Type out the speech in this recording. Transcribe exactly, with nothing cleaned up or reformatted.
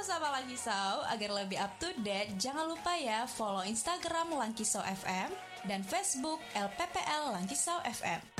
Sobat Lankisau, agar lebih up to date, jangan lupa ya follow Instagram Lankisau F M dan Facebook L P P L Lankisau F M.